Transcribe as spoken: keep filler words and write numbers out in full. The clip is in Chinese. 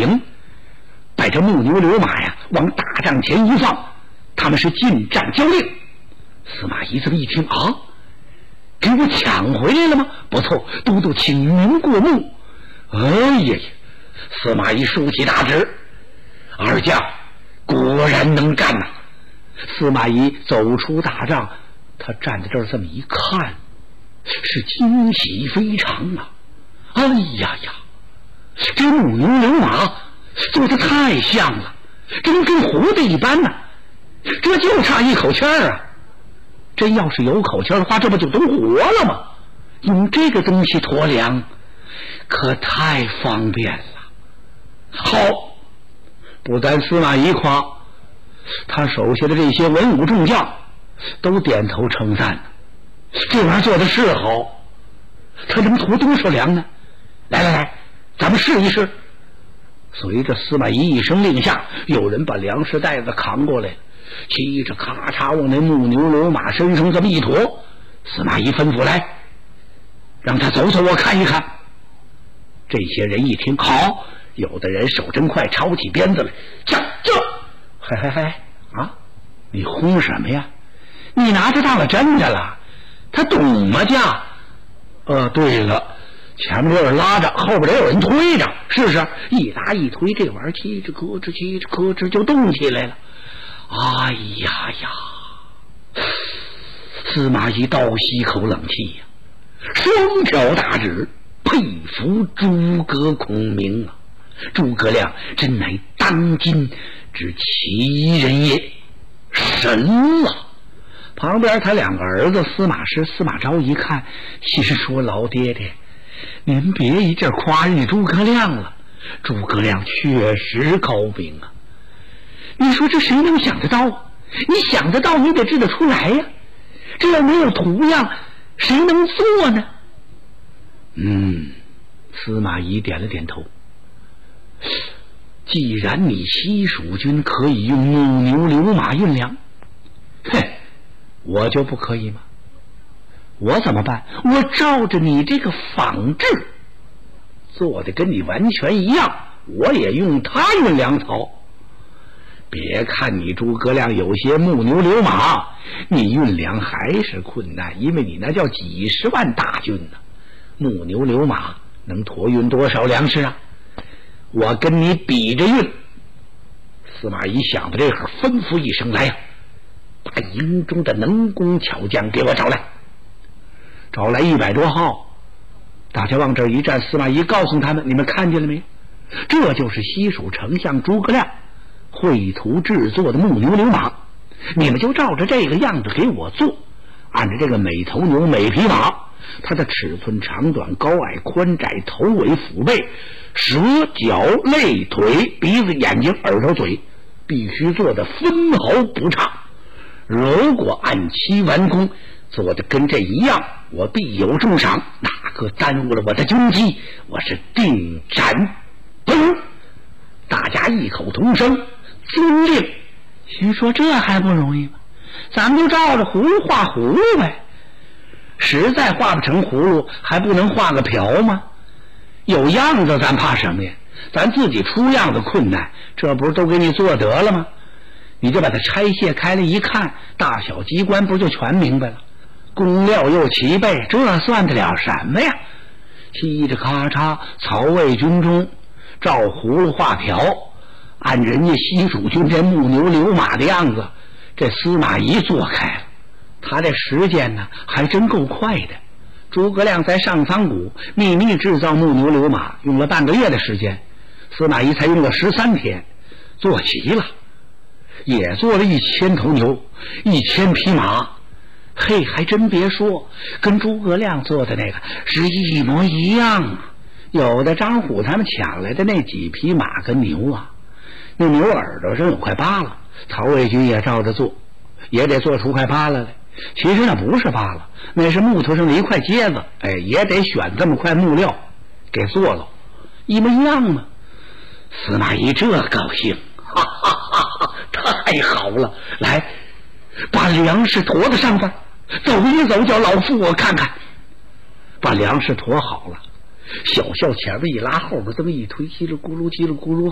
营，把这木牛流马呀往大帐前一放，他们是进战交令。司马懿这么一听啊，给我抢回来了吗？不错，都督请您过目。哎呀，司马懿竖起大指，二将果然能干呐、啊！司马懿走出大帐，他站在这儿这么一看，是惊喜非常啊！哎呀呀，这木牛流马做得太像了，真跟活的一般呐、啊！这就差一口气儿啊！真要是有口气的话，这不就都活了吗？用这个东西驮粮，可太方便了。好，不但司马懿夸，他手下的这些文武众将都点头称赞。这玩意儿做的是好，他能驮多少粮呢？来来来，咱们试一试。随着司马懿一声令下，有人把粮食袋子扛过来，骑着咔嚓往那木牛流马身上这么一驮。司马懿吩咐来，让他走走，我看一看。这些人一听好，有的人手真快，抄起鞭子来，驾驾！嗨嗨嗨啊！你轰什么呀？你拿着当了真的了？他懂吗？驾！呃，对了，前面有人拉着，后边得有人推着，是不是？一拉一推，这玩意儿叽吱咯吱叽吱咯吱就动起来了。哎呀呀！司马懿倒吸一口冷气呀、啊，双挑大指，佩服诸葛孔明啊！诸葛亮真乃当今之奇人也，神了！旁边他两个儿子司马师、司马昭一看，心说：“老爹爹，您别一阵夸人家诸葛亮了，诸葛亮确实高明啊！你说这谁能想得到？你想得到，你得制得出来呀！这要没有图样，谁能做呢？”嗯，司马懿点了点头。既然你西蜀军可以用木牛流马运粮，嘿，我就不可以吗？我怎么办？我照着你这个仿制做的跟你完全一样，我也用它运粮草。别看你诸葛亮有些木牛流马，你运粮还是困难，因为你那叫几十万大军呢、啊。木牛流马能驮运多少粮食啊？我跟你比着运。司马懿想到这会儿，吩咐一声：“来呀，把营中的能工巧匠给我找来。”找来一百多号，大家往这儿一站。司马懿告诉他们：“你们看见了没？这就是西蜀丞相诸葛亮绘图制作的木牛流马，你们就照着这个样子给我做，按照这个每头牛每匹马，它的尺寸长短高矮宽窄头尾腹背舌脚肋腿鼻子眼睛耳朵嘴必须做得分毫不差。如果按期完工，做的跟这一样，我必有重赏，哪个耽误了我的军机，我是定斩不容。”大家异口同声遵令。心说这还不容易吗？咱们就照着葫芦画葫芦呗。实在画不成葫芦，还不能画个瓢吗？有样子咱怕什么呀？咱自己出样子困难，这不是都给你做得了吗？你就把它拆卸开了一看，大小机关不就全明白了？工料又齐备，这算得了什么呀？嘁着咔嚓，曹魏军中照葫芦画瓢，按人家西蜀军这木牛流马的样子，这司马懿做开了。他这时间呢还真够快的。诸葛亮在上仓谷秘密制造木牛流马，用了半个月的时间，司马懿才用了十三天做齐了，也做了一千头牛，一千匹马。嘿，还真别说，跟诸葛亮做的那个是一模一样啊！有的张虎他们抢来的那几匹马跟牛啊，那牛耳朵上有块疤了，曹魏军也照着做，也得做出块疤来来。其实那不是疤了，那是木头上的一块疖子，哎，也得选这么块木料给做了，一模一样嘛。司马懿这高兴，哈哈哈哈，太好了！来，把粮食驮到上边，走一走，叫老夫我看看。把粮食驮好了，小校前面一拉，后边这么一推，叽里咕噜叽里咕噜